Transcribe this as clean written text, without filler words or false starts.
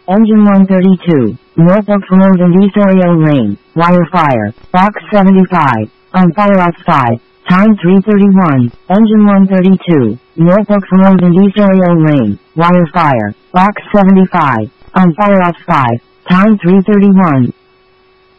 Engine 132, Norfolk from Old and East Oriole Lane, wire fire, box 75, on fire outside, time 3:31, engine 132, Norfolk from Old and East Oriole Lane, wire fire, box 75, on fire outside, time 3:31.